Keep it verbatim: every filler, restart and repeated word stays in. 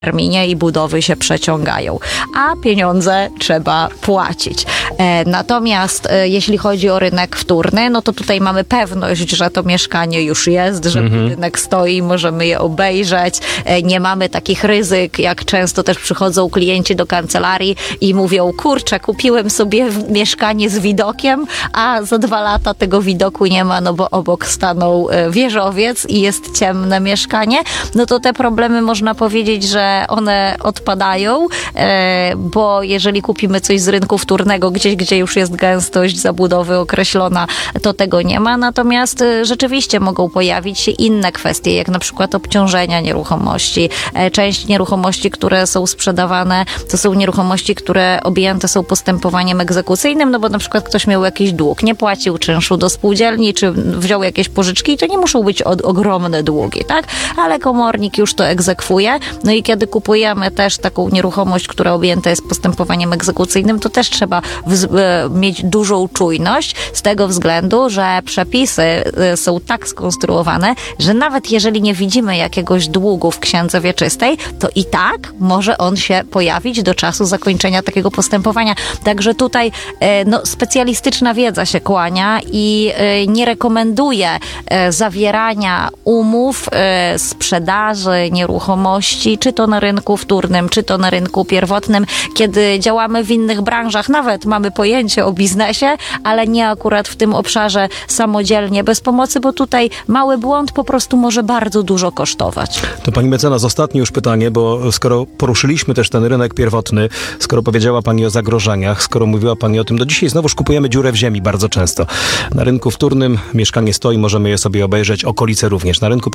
terminie i budowy się przeciągają, a pieniądze trzeba płacić. E, natomiast e, jeśli chodzi o rynek wtórny, no to tutaj mamy pewność, że to mieszkanie już jest, że Mhm. budynek stoi, możemy je obejrzeć, e, nie mamy takich ryzyk, jak często też przychodzą klienci do kancelarii i mówią, kurczę, kupiłem sobie w- mieszkanie z widokiem, a za dwa lata tego widoku nie ma, no bo obok stanął e, wieżowiec i jest ciemne mieszkanie, no to te problemy można powiedzieć, że one odpadają, e, bo jeżeli kupimy coś z rynku wtórnego, gdzieś, gdzie już jest gęstość zabudowy określona, to tego nie ma. Natomiast e, rzeczywiście mogą pojawić się inne kwestie, jak na przykład obciążenia nieruchomości. E, część nieruchomości, które są sprzedawane, to są nieruchomości, które objęte są postępowaniem egzekucyjnym, no bo na przykład ktoś miał jakiś dług, nie płacił czynszu do spółdzielni, czy wziął jakieś pożyczki, to nie muszą być od, ogromne długi, tak? Ale komornik już to egzekwuje. No i kiedy kupujemy też taką nieruchomość, która objęta jest postępowaniem egzekucyjnym, to też trzeba wz- e, mieć dużą czujność z tego względu, że przepisy e, są tak skonstruowane, że nawet jeżeli nie widzimy jakiegoś długu w księdze wieczystej, to i tak może on się pojawić do czasu zakończenia takiego postępowania. Także tutaj e, no, specjalistyczna wiedza się kłania i e, nie rekomenduje e, zawierania umów, e, sprzedaży nieruchomości, czy to na rynku wtórnym, czy to na rynku pierwotnym, kiedy działamy w innych branżach, nawet mamy pojęcie o biznesie, ale nie akurat w tym obszarze samodzielnie, bez pomocy, bo tutaj mały błąd po prostu może bardzo dużo kosztować. To pani mecenas, ostatnie już pytanie, bo skoro poruszyliśmy też ten rynek pierwotny, skoro powiedziała pani o zagrożeniach, skoro mówiła pani o tym, do dzisiaj znowuż kupujemy dziurę w ziemi bardzo często. Na rynku wtórnym mieszkanie stoi, możemy je sobie obejrzeć, okolice również. Na rynku